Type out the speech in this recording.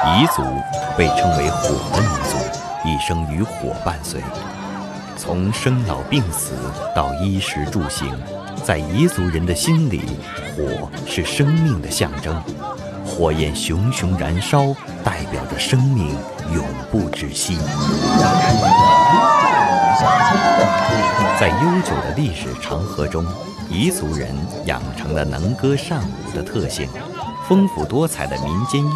彝族被称为火的民族，一生与火伴随。从生老病死到衣食住行，在彝族人的心里，火是生命的象征。火焰熊熊燃烧，代表着生命永不止息。在悠久的历史长河中，彝族人养成了能歌善舞的特性，丰富多彩的民间